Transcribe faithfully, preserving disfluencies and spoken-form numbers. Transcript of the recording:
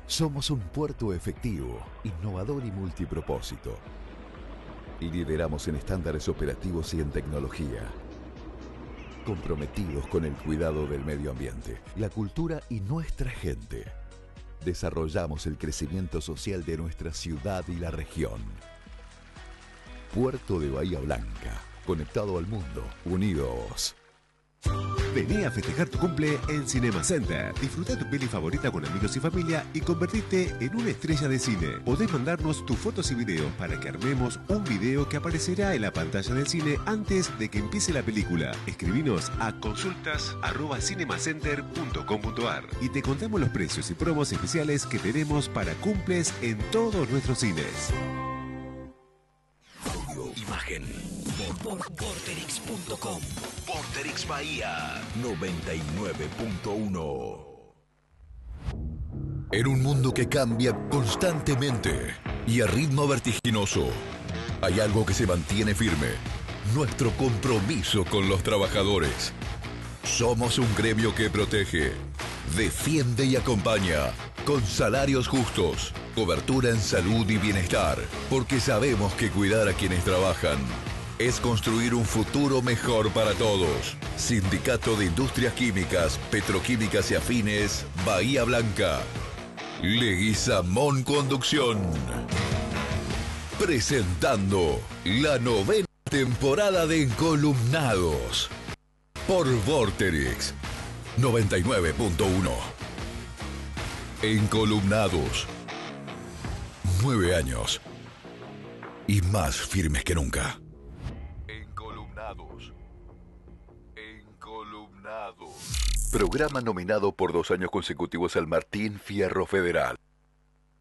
Somos un puerto efectivo, innovador y multipropósito. Lideramos en estándares operativos y en tecnología. Comprometidos con el cuidado del medio ambiente, la cultura y nuestra gente. Desarrollamos el crecimiento social de nuestra ciudad y la región. Puerto de Bahía Blanca, conectado al mundo, unidos. Vení a festejar tu cumple en Cinema Center. Disfruta tu peli favorita con amigos y familia y convertirte en una estrella de cine. Podés mandarnos tus fotos y videos para que armemos un video que aparecerá en la pantalla del cine antes de que empiece la película. Escribinos a consultas arroba cinemacenter punto com punto ar y te contamos los precios y promos especiales que tenemos para cumples en todos nuestros cines. Imagen por Vorterix punto com. Vorterix Bahía noventa y nueve punto uno. En un mundo que cambia constantemente y a ritmo vertiginoso, hay algo que se mantiene firme: nuestro compromiso con los trabajadores. Somos un gremio que protege, defiende y acompaña, con salarios justos, cobertura en salud y bienestar, porque sabemos que cuidar a quienes trabajan es construir un futuro mejor para todos. Sindicato de Industrias Químicas, Petroquímicas y Afines, Bahía Blanca. Leguizamón Conducción. Presentando la novena temporada de Encolumnados. Por Vorterix noventa y nueve punto uno. Encolumnados. Nueve años. Y más firmes que nunca. Encolumnados. Encolumnados. Programa nominado por dos años consecutivos al Martín Fierro Federal.